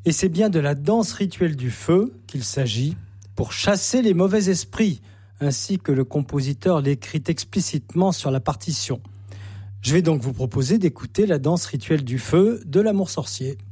Et c'est bien de la danse rituelle du feu qu'il s'agit pour chasser les mauvais esprits, ainsi que le compositeur l'écrit explicitement sur la partition. Je vais donc vous proposer d'écouter la danse rituelle du feu de l'Amour sorcier.